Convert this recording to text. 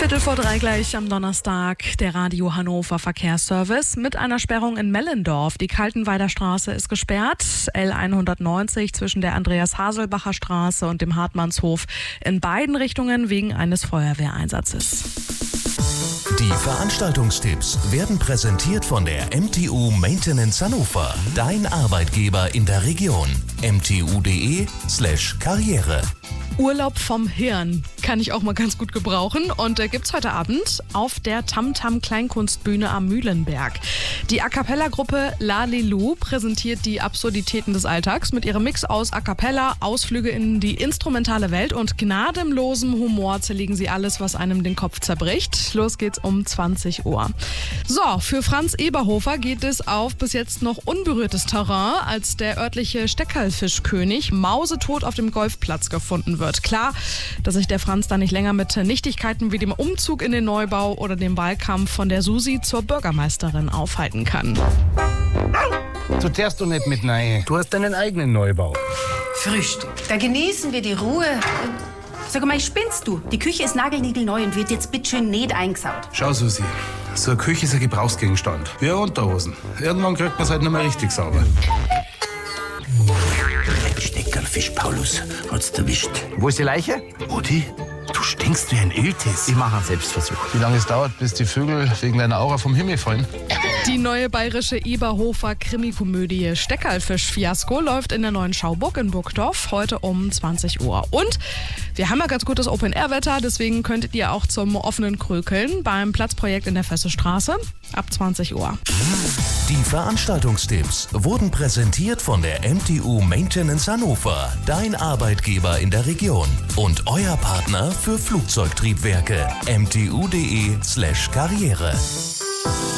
2:15 gleich am Donnerstag. Der Radio Hannover Verkehrsservice mit einer Sperrung in Mellendorf. Die Kaltenweider Straße ist gesperrt. L190 zwischen der Andreas-Haselbacher Straße und dem Hartmannshof in beiden Richtungen wegen eines Feuerwehreinsatzes. Die Veranstaltungstipps werden präsentiert von der MTU Maintenance Hannover. Dein Arbeitgeber in der Region. mtu.de/Karriere. Urlaub vom Hirn kann ich auch mal ganz gut gebrauchen und gibt's heute Abend auf der Tamtam Kleinkunstbühne am Mühlenberg. Die A-Cappella-Gruppe Lalilu präsentiert die Absurditäten des Alltags mit ihrem Mix aus A Cappella, Ausflüge in die instrumentale Welt und gnadenlosem Humor zerlegen sie alles, was einem den Kopf zerbricht. Los geht's um 20 Uhr. So, für Franz Eberhofer geht es auf bis jetzt noch unberührtes Terrain, als der örtliche Steckerlfischkönig mausetot auf dem Golfplatz gefunden wird. Klar, dass sich der Franz da nicht länger mit Nichtigkeiten wie dem Umzug in den Neubau oder dem Wahlkampf von der Susi zur Bürgermeisterin aufhalten kann. Du darfst doch nicht mit rein. Du hast deinen eigenen Neubau. Frühstück. Da genießen wir die Ruhe. Sag mal, spinnst du? Die Küche ist nagelniegelneu und wird jetzt bitteschön nicht eingesaut. Schau, Susi, so eine Küche ist ein Gebrauchsgegenstand. Wie eine Unterhosen. Irgendwann kriegt man es halt nicht mehr richtig sauber. Steckerlfisch, Paulus, hat's erwischt. Wo ist die Leiche? Mutti, du stinkst wie ein Iltis. Ich mache einen Selbstversuch. Wie lange es dauert, bis die Vögel wegen deiner Aura vom Himmel fallen? Die neue bayerische Eberhofer Krimikomödie Steckerlfisch-Fiasko läuft in der Neuen Schauburg in Burgdorf heute um 20 Uhr. Und wir haben ja ganz gutes Open-Air-Wetter, deswegen könntet ihr auch zum offenen Krökeln beim Platzprojekt in der Fessestraße ab 20 Uhr. Die Veranstaltungstipps wurden präsentiert von der MTU Maintenance Hannover. Dein Arbeitgeber in der Region und euer Partner für Flugzeugtriebwerke. mtu.de/Karriere.